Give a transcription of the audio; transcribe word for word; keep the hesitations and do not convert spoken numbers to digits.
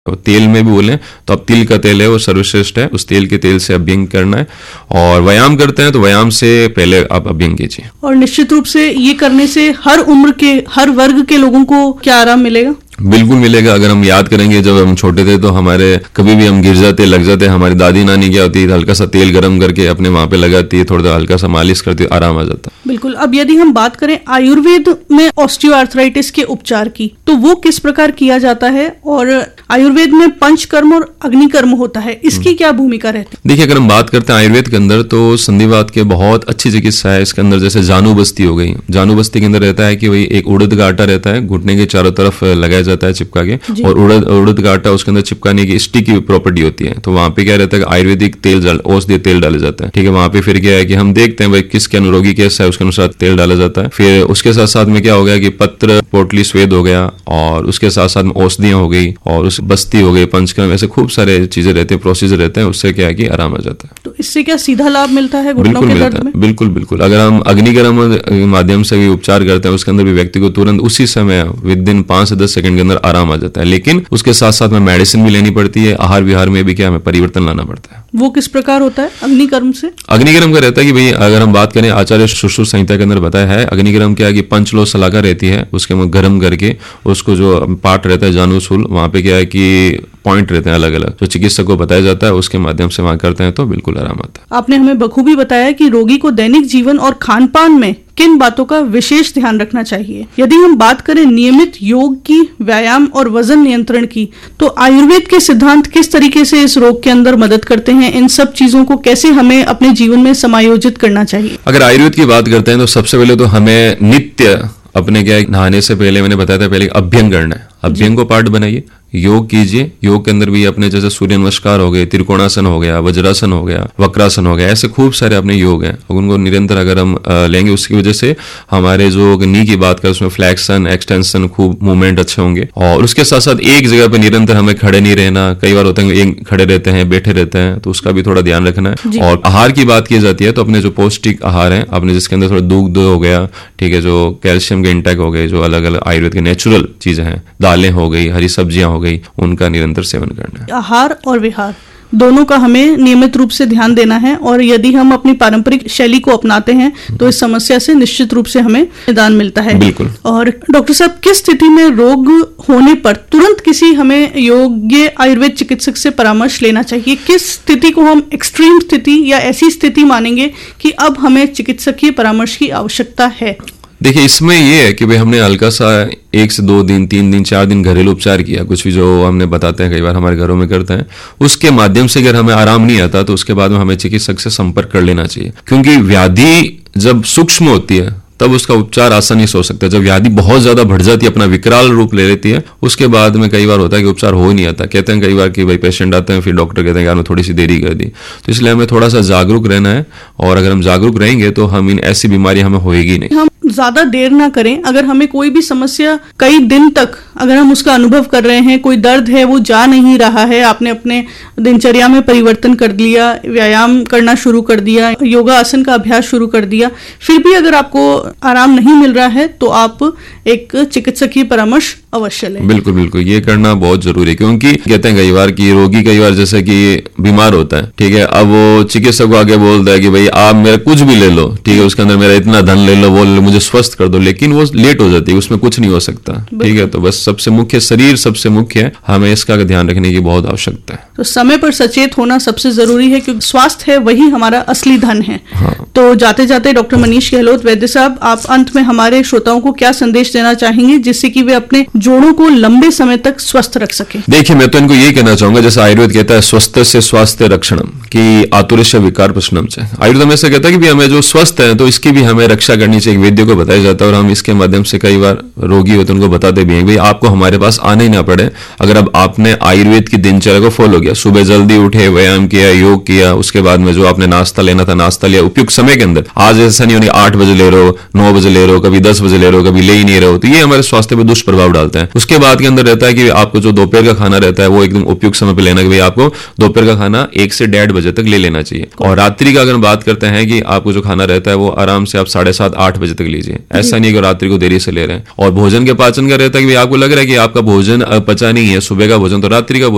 और तेल में भी बोलें तो अब तिल का तेल है वो सर्वश्रेष्ठ है, उस तेल के तेल से अभ्यंग करना है। और व्यायाम करते हैं तो व्यायाम से पहले आप अभ्यंग कीजिए। और निश्चित रूप से ये करने से हर उम्र के, हर वर्ग के लोगों को क्या आराम मिलेगा? बिल्कुल मिलेगा। अगर हम याद करेंगे जब हम छोटे थे तो हमारे कभी भी हम गिर जाते, लग जाते, हमारी दादी नानी क्या होती है, हल्का सा तेल गर्म करके अपने वहां पे लगाती है, थोड़ा सा हल्का सा मालिश करती है, आराम आ जाता है। बिल्कुल। अब यदि हम बात करें आयुर्वेद में ऑस्टियोआर्थराइटिस के उपचार की, तो वो किस प्रकार किया जाता है? और आयुर्वेद में पंचकर्म और अग्निकर्म होता है, इसकी क्या भूमिका रहती है? देखिए, अगर हम बात करते हैं आयुर्वेद के अंदर तो संधिवात के बहुत अच्छी चिकित्सा है इसके अंदर। जैसे जानू बस्ती हो गई, जानू बस्ती के अंदर रहता है कि वही एक उड़द का आटा रहता है, घुटने के चारों तरफ लगाया जाता है चिपका के, और उड़द उड़द का आटा उसके अंदर चिपकाने की स्टिकी प्रॉपर्टी होती है। तो वहां पे क्या रहता है, आयुर्वेदिक तेल, औषधीय तेल डाले जाता है। ठीक है, वहां पे फिर क्या है कि हम देखते हैं भाई किसके अनुरोगी कैसा है, उसके अनुसार तेल डाला जाता है। फिर उसके साथ साथ में क्या हो गया कि पत्र, पोटली, स्वेद हो गया, और उसके साथ साथ में औषधियां हो गई, और उस बस्ती हो गई, पंचकर्म, ऐसे खूब सारे चीजें रहते हैं, प्रोसीजर रहते हैं। उससे क्या है कि आराम आ जाता है। तो इससे क्या सीधा लाभ मिलता है घुटनों के दर्द में? बिल्कुल बिल्कुल। अगर हम अग्निकर्म माध्यम से भी उपचार करते हैं, उसके अंदर भी व्यक्ति को तुरंत उसी समय विद इन पांच से दस सेकंड के अंदर आराम आ जाता है। लेकिन उसके साथ साथ में मेडिसिन भी लेनी पड़ती है, आहार विहार में भी क्या हमें परिवर्तन लाना पड़ता है। वो किस प्रकार होता है अग्निकर्म से? अग्निकर्म का रहता है कि भाई अगर हम बात करें, आचार्य सुश्रुत संहिता के अंदर बताया है, अग्निकर्म क्या है कि पंचलोह शलाका रहती है, उसके अंदर गर्म करके उसको जो पार्ट रहता है जानुशूल, वहां पे क्या है कि पॉइंट रहते हैं अलग अलग, जो चिकित्सक को बताया जाता है, उसके माध्यम से वहां करते हैं तो बिल्कुल आराम आता है। आपने हमें बखूबी बताया कि रोगी को दैनिक जीवन और खान पान में किन बातों का विशेष ध्यान रखना चाहिए। यदि हम बात करें नियमित योग की, व्यायाम और वजन नियंत्रण की, तो आयुर्वेद के सिद्धांत किस तरीके से इस रोग के अंदर मदद करते हैं? इन सब चीजों को कैसे हमें अपने जीवन में समायोजित करना चाहिए? अगर आयुर्वेद की बात करते हैं तो सबसे पहले तो हमें नित्य अपने क्या नहाने से पहले, मैंने बताया था पहले, अभ्यंग करना है। अभ्यंग को पार्ट बनाइए, योग कीजिए। योग के अंदर भी अपने जैसे सूर्य नमस्कार हो गए, त्रिकोणासन हो गया, वज्रासन हो गया, वक्रासन हो गया, ऐसे खूब सारे अपने योग हैं। उनको निरंतर अगर हम लेंगे, उसकी वजह से हमारे जो नी की बात करें उसमें फ्लैक्सन, एक्सटेंशन, खूब मूवमेंट अच्छे होंगे। और उसके साथ साथ एक जगह पे निरंतर हमें खड़े नहीं रहना। कई बार होता है एक खड़े रहते हैं, बैठे रहते हैं, तो उसका भी थोड़ा ध्यान रखना है। और आहार की बात की जाती है तो अपने जो पौष्टिक आहार है अपने, जिसके अंदर थोड़ा दूध हो गया, ठीक है, जो कैल्शियम के इंटेक हो गए, जो अलग अलग आयुर्वेद के नेचुरल चीजें हैं, दालें हो गई, हरी सब्जियां हो गई, उनका निरंतर सेवन करना है। आहार और विहार दोनों का हमें नियमित रूप से ध्यान देना है, और यदि हम अपनी पारंपरिक शैली को अपनाते हैं तो इस समस्या से निश्चित रूप से हमें निदान मिलता है। बिल्कुल। और डॉक्टर साहब, किस स्थिति में रोग होने पर तुरंत किसी हमें योग्य आयुर्वेद चिकित्सक से परामर्श लेना चाहिए? किस स्थिति को हम एक्सट्रीम स्थिति या ऐसी स्थिति मानेंगे कि अब हमें चिकित्सकीय परामर्श की आवश्यकता है? देखिए, इसमें ये है कि भाई हमने हल्का सा एक से दो दिन, तीन दिन, चार दिन घरेलू उपचार किया, कुछ भी जो हमने बताते हैं, कई बार हमारे घरों में करते हैं, उसके माध्यम से अगर हमें आराम नहीं आता तो उसके बाद में हमें चिकित्सक से संपर्क कर लेना चाहिए। क्योंकि व्याधि जब सूक्ष्म होती है तब उसका उपचार आसानी से हो सकता है। जब व्याधि बहुत ज्यादा बढ़ जाती है, अपना विकराल रूप ले लेती है, उसके बाद में कई बार होता है कि उपचार हो ही नहीं आता। कहते हैं कई बार कि भाई पेशेंट आते हैं, फिर डॉक्टर कहते हैं यार मैं थोड़ी सी देरी कर दी। तो इसलिए हमें थोड़ा सा जागरूक रहना है, और अगर हम जागरूक रहेंगे तो हम इन ऐसी बीमारी हमें होएगी नहीं। हम ज्यादा देर ना करें। अगर हमें कोई भी समस्या कई दिन तक अगर हम उसका अनुभव कर रहे हैं, कोई दर्द है वो जा नहीं रहा है, आपने अपने दिनचर्या में परिवर्तन कर लिया, व्यायाम करना शुरू कर दिया, योगासन का अभ्यास शुरू कर दिया, फिर भी अगर आपको आराम नहीं मिल रहा है तो आप एक चिकित्सकीय परामर्श अवश्य लें। बिल्कुल बिल्कुल, ये करना बहुत जरूरी है। क्योंकि कहते हैं कई बार कि रोगी कई बार जैसे कि बीमार होता है, ठीक है, अब वो चिकित्सक को आगे बोलता है कि भाई आप मेरा कुछ भी ले लो, ठीक है, उसके अंदर मेरा इतना धन ले लो, वो ले लो, मुझे स्वस्थ कर दो, लेकिन वो लेट हो जाती है, उसमें कुछ नहीं हो सकता। ठीक है, तो बस सबसे मुख्य शरीर सबसे मुख्य है, हमें इसका ध्यान रखने की बहुत आवश्यकता है। तो समय पर सचेत होना सबसे जरूरी है, क्योंकि स्वास्थ्य है वही हमारा असली धन है। हाँ। तो जाते जाते डॉक्टर मनीष गहलोत वैद्य साहब, आप अंत में हमारे श्रोताओं को क्या संदेश देना चाहेंगे जिससे कि वे अपने जोड़ों को लंबे समय तक स्वस्थ रख सके? देखिए, मैं तो इनको यही कहना चाहूंगा, जैसे आयुर्वेद कहता है स्वस्थ से स्वास्थ्य रक्षणम, कि आतुरस्य विकार प्रश्नम से। आयुर्वेद हमें से कहता है कि भी हमें जो स्वस्थ है तो इसकी भी हमें रक्षा करनी चाहिए। वैद्य को बताया जाता है, और हम इसके माध्यम से कई बार रोगी होते उनको बताते भी हैं भाई आपको हमारे पास आना ही ना पड़े, अगर अब आपने आयुर्वेद की दिनचर्या को फॉलो किया, सुबह जल्दी उठे, व्यायाम किया, योग किया, उसके बाद में जो आपने नाश्ता लेना था नाश्ता लिया उपयुक्त समय के अंदर। आज ऐसा नहीं होने आठ बजे ले रहे हो, नौ बजे ले रहे हो, कभी दस बजे ले रहे हो, कभी ले ही नहीं रहे हो, तो ये हमारे स्वास्थ्य पर दुष्प्रभाव डालता है। उसके बाद के अंदर रहता है कि आपको जो दोपहर का खाना रहता है वो एकदम उपयुक्त समय पे लेना, कि भाई आपको दोपहर का खाना एक से डेढ़ बजे तक ले लेना चाहिए। और रात्रि का अगर बात करते हैं कि आपको जो खाना रहता है वो आराम से आप साढ़े सात आठ बजे तक लीजिए, ऐसा नहीं कि रात्रि को देरी से ले रहे हैं। और भोजन के पाचन का रहता है कि भाई आपको लग रहा है कि आपका भोजन पचा नहीं है, सुबह का भोजन, तो रात्रि का